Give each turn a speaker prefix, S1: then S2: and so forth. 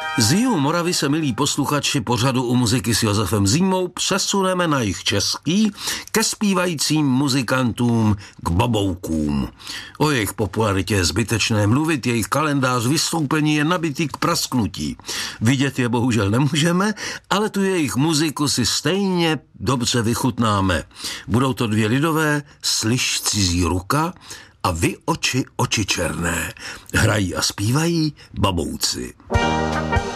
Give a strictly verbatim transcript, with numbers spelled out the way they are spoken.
S1: Z jihu Moravy se, milí posluchači pořadu U muziky s Josefem Zímou, přesuneme na jih český ke zpívajícím muzikantům, k baboukům. O jejich popularitě je zbytečné mluvit, jejich kalendář vystoupení je nabitý k prasknutí. Vidět je bohužel nemůžeme, ale tu jejich muziku si stejně dobře vychutnáme. Budou to dvě lidové, Slyš cizí ruka a Vy oči, oči černé. Hrají a zpívají babouci.